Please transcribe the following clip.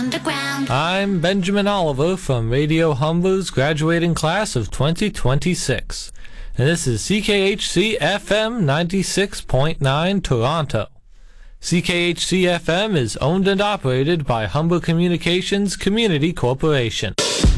I'm Benjamin Oliver from Radio Humber's graduating class of 2026, and this is CKHC FM 96.9 Toronto. CKHC FM is owned and operated by Humber Communications Community Corporation.